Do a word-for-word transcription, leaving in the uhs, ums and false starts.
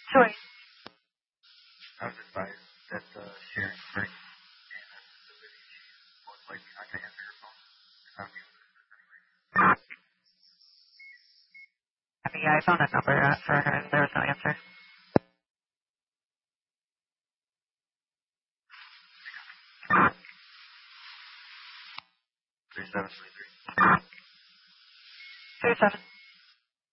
Sure. I was advised that uh, Sharon Spring and that facility, she's most likely not going to answer her phone. It's not me. I mean, yeah, I found a number uh, for her and there was no answer. three seven three three. Three seven.